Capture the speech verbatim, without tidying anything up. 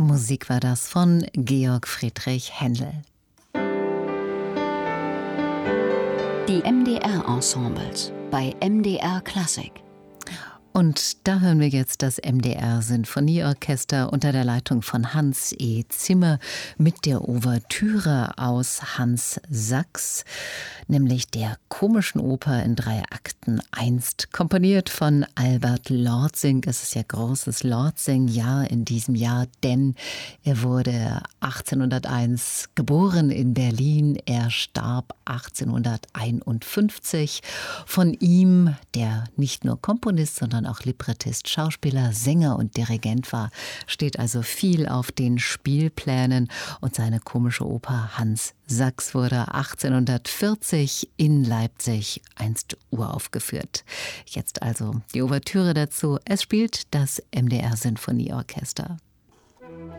Musik war das von Georg Friedrich Händel. Die M D R-Ensembles bei M D R Klassik. Und da hören wir jetzt das M D R-Sinfonieorchester unter der Leitung von Hans E. Zimmer mit der Ouvertüre aus Hans Sachs, nämlich der komischen Oper in drei Akten, einst komponiert von Albert Lortzing. Es ist ja großes Lortzing-Jahr in diesem Jahr, denn er wurde achtzehnhunderteins geboren in Berlin. Er starb achtzehnhunderteinundfünfzig. Von ihm, der nicht nur Komponist, sondern auch Librettist, Schauspieler, Sänger und Dirigent war, steht also viel auf den Spielplänen, und seine komische Oper Hans Sachs wurde achtzehnhundertvierzig in Leipzig einst uraufgeführt. Jetzt also die Ouvertüre dazu. Es spielt das M D R Sinfonieorchester.